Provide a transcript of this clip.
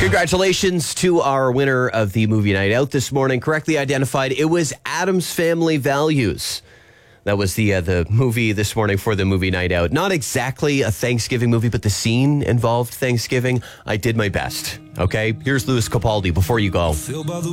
Congratulations to our winner of the movie night out this morning. Correctly identified, it was Addams Family Values. That was the movie this morning for the movie night out. Not exactly a Thanksgiving movie, but the scene involved Thanksgiving. I did my best. Okay, here's Louis Capaldi before you go.